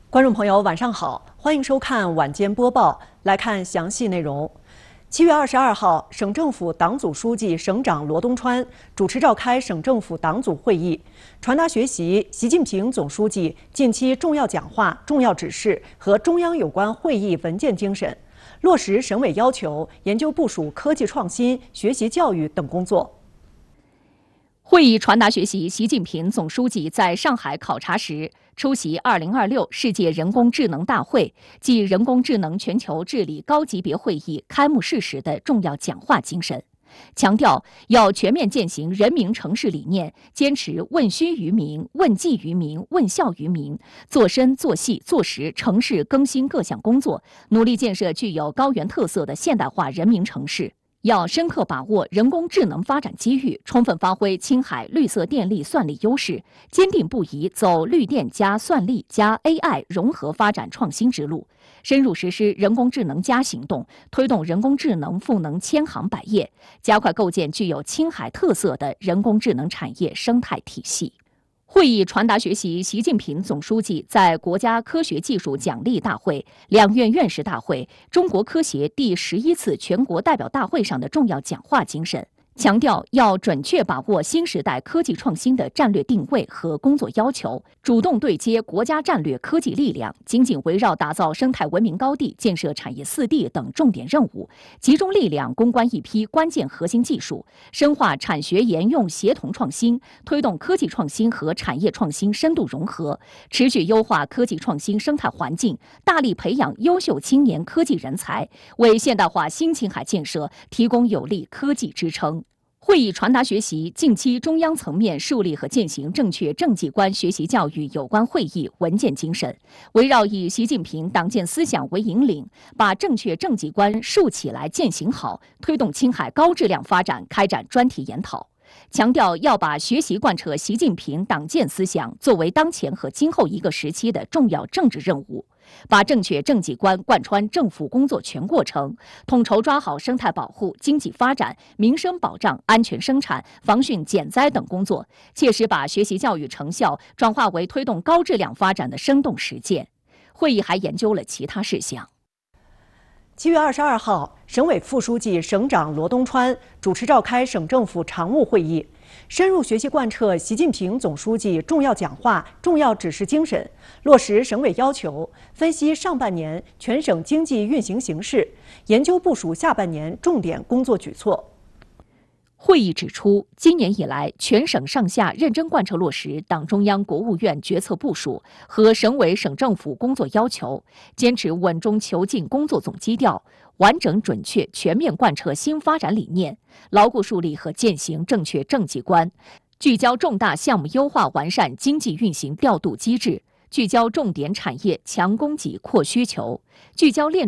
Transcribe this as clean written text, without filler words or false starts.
观众朋友，晚上好，欢迎收看晚间播报。来看详细内容。7月22号，省政府党组书记、省长罗东川主持召开省政府党组会议，传达学习习近平总书记近期重要讲话、重要指示和中央有关会议文件精神，落实省委要求，研究部署科技创新、学习教育等工作。 会议传达学习习近平总书记在上海考察时出席2026世界人工智能大会暨人工智能全球治理高级别会议开幕式时的重要讲话精神，强调要全面践行人民城市理念，坚持问需于民、问计于民、问效于民，做深做细做实城市更新各项工作，努力建设具有高原特色的现代化人民城市。要深刻把握人工智能发展机遇，充分发挥青海绿色电力算力优势，坚定不移走绿电加算力加 AI 融合发展创新之路，深入实施人工智能行动，推动人工智能赋能千行百业，加快构建具有青海特色的人工智能产业生态体系。会议传达学习习近平总书记在国家科学技术奖励大会、两院院士大会、中国科协第11次全国代表大会上的重要讲话精神，强调要准确把握新时代科技创新的战略定位和工作要求，主动对接国家战略科技力量，紧紧围绕打造生态文明高地、建设产业4地等重点任务，集中力量攻关一批关键核心技术，深化产学研用协同创新，推动科技创新和产业创新深度融合，持续优化科技创新生态环境，大力培养优秀青年科技人才，为现代化新青海建设提供有力科技支撑。会议传达学习近期中央层面树立和践行正确政绩观学习教育有关会议文件精神，围绕以习近平党建思想为引领，把正确政绩观树起来践行好，推动青海高质量发展开展专题研讨。强调要把学习贯彻习近平党建思想作为当前和今后一个时期的重要政治任务，把正确政绩观贯穿政府工作全过程，统筹抓好生态保护、经济发展、民生保障、安全生产、防汛减灾等工作，切实把学习教育成效转化为推动高质量发展的生动实践。会议还研究了其他事项。 7月22号，省委副书记、省长罗东川主持召开省政府常务会议，深入学习贯彻习近平总书记重要讲话、重要指示精神，落实省委要求，分析上半年全省经济运行形势，研究部署下半年重点工作举措。 会议指出，今年以来，全省上下认真贯彻落实党中央、国务院决策部署和省委省政府工作要求，坚持稳中求进工作总基调，完整准确全面贯彻新发展理念，牢固树立和践行正确政绩观，聚焦重大项目优化完善经济运行调度机制，聚焦重点产业强供给扩需求，聚焦链